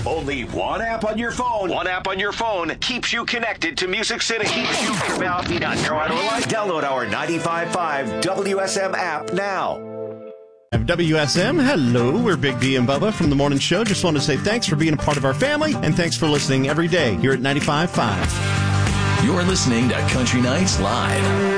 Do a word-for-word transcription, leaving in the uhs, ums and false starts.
Only one app on your phone. One app on your phone keeps you connected to Music City. Keeps you Download our ninety-five point five W S M app now. W S M, hello, we're Big D and Bubba from The Morning Show. Just want to say thanks for being a part of our family, and thanks for listening every day here at ninety-five point five. You're listening to Country Nights Live.